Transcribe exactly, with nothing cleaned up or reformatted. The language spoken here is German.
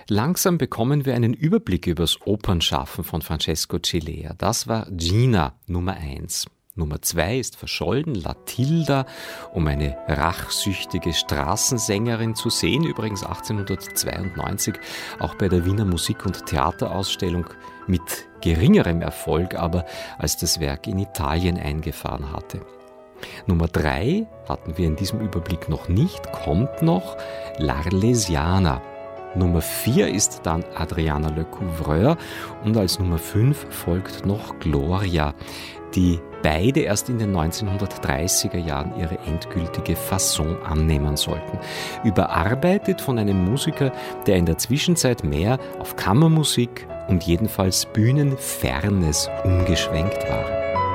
Langsam bekommen wir einen Überblick über das Opernschaffen von Francesco Cilea. Das war Gina Nummer eins. Nummer zwei ist verschollen, La Tilda, um eine rachsüchtige Straßensängerin zu sehen. Übrigens achtzehnhundertzweiundneunzig auch bei der Wiener Musik- und Theaterausstellung mit geringerem Erfolg, aber als das Werk in Italien eingefahren hatte. Nummer drei hatten wir in diesem Überblick noch nicht, kommt noch L'Arlesiana. Nummer vier ist dann Adriana Lecouvreur und als Nummer fünf folgt noch Gloria, die beide erst in den neunzehnhundertdreißiger Jahren ihre endgültige Fasson annehmen sollten. Überarbeitet von einem Musiker, der in der Zwischenzeit mehr auf Kammermusik und jedenfalls Bühnenfernes umgeschwenkt war.